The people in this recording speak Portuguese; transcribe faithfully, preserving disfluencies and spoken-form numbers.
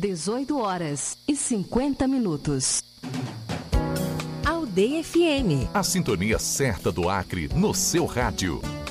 dezoito horas e cinquenta minutos. Aldeia F M. A sintonia certa do Acre no seu rádio.